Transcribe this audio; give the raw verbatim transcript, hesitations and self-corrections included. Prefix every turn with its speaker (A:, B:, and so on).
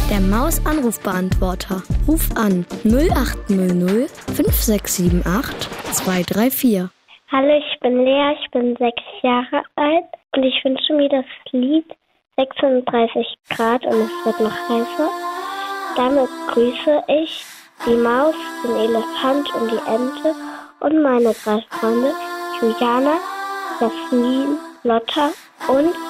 A: Der Maus-Anrufbeantworter. Ruf an null acht null null fünf sechs sieben acht zwei drei vier.
B: Hallo, ich bin Lea, ich bin sechs Jahre alt und ich wünsche mir das Lied sechsunddreißig Grad und es wird noch heißer. Damit grüße ich die Maus, den Elefant und die Ente und meine drei Freunde Juliana, Jasmin, Lotta und